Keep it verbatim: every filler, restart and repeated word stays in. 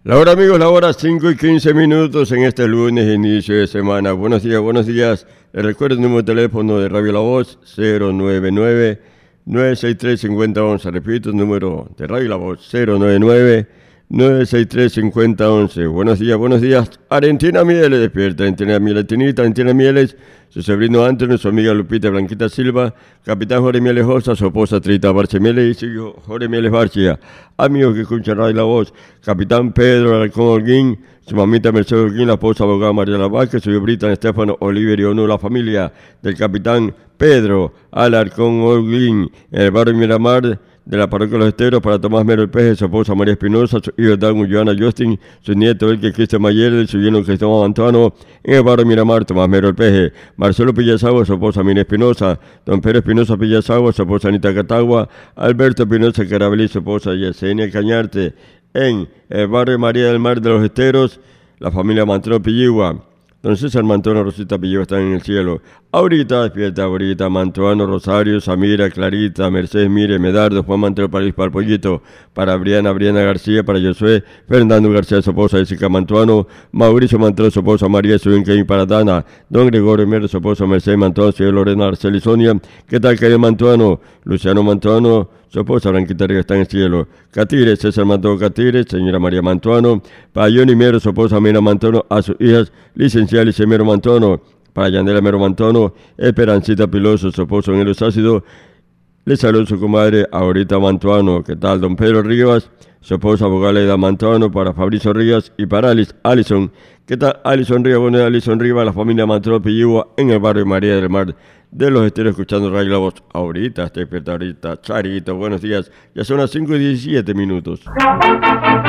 La hora, amigos, la hora cinco y quince minutos en este lunes, inicio de semana. Buenos días, buenos días. Les recuerdo el número de teléfono de Radio La Voz, cero nueve nueve, nueve seis tres, cinco cero uno uno. Repito, el número de Radio La Voz, cero nueve nueve, nueve seis tres, cinco cero uno uno. Buenos días, buenos días. Arentina Mieles, despierta. Arentina Mieles, Tinita, Arentina Mieles. Su sobrino Antonio, su amiga Lupita Blanquita Silva, capitán Jorge Mieles Hossa, su esposa Trita Barche Mieles y su hijo Jorge Mieles Barchia. Amigos que escuchan Radio La Voz, capitán Pedro Alarcón Holguín, su mamita Mercedes Holguín, la esposa abogada María La Vázquez, su hijo Britan Estefano Oliver y Ono, la familia del capitán Pedro Alarcón Holguín, en el barrio Miramar de la parroquia Los Esteros, para Tomás Mero el Peje, su esposa María Espinosa, su hijo Dagun Joana Justin, su nieto Elke Cristian Mayer, su yerno Cristóbal Antuano, en el barrio Miramar, Tomás Mero el Peje, Marcelo Pillasagua, su esposa Mina Espinosa, don Pedro Espinosa Pillasagua, su esposa Anita Catagua, Alberto Espinosa Carabelí, su esposa Yesenia Cañarte, en el barrio María del Mar de los Esteros, la familia Mantrón Pilligua. Don César Mantuano, Rosita Pillo están en el cielo. Ahorita, despierta, ahorita, Mantuano, Rosario, Samira, Clarita, Mercedes Mire, Medardo, Juan Mantero París, para el Pollito, para Briana, Briana García, para Josué, Fernando García, su esposa, Jessica Mantuano, Mauricio Mantero, su esposa, María Subinque y para Dana, Don Gregorio Mero, su esposa, Mercedes Mantuano, señor Lorena Arceli Sonia, ¿qué tal, Karen Mantuano? Luciano Mantuano, su esposa Blanquita Riga está en el cielo. Catire, César Mantuano Catire, señora María Mantuano, para Johnny Mero, su esposa Mina Mantuano, a sus hijas, licenciada Lice Mero Mantuano, para Yandela Mero Mantuano, Esperancita Piloso, su esposo en el Ácido, le saludo su comadre Ahorita Mantuano, ¿qué tal? Don Pedro Rivas, su esposa abogada Eda Mantuano, para Fabricio Rivas y para Alice, Alison, ¿qué tal? Alison Rivas, bueno, Alison Rivas, la familia Mantuano Pilligua en el barrio María del Mar de los Esteros, escuchando Radio La Voz. Ahorita, te despierta ahorita, Charito, buenos días, ya son las cinco y diecisiete minutos.